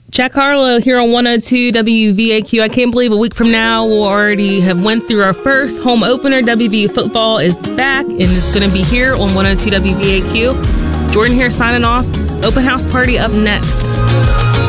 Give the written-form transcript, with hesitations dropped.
Jack Harlow here on 102 WVAQ. I can't believe a week from now we'll already have went through our first home opener. WVU football is back, and it's going to be here on 102 WVAQ. Jordan here signing off. Open house party up next.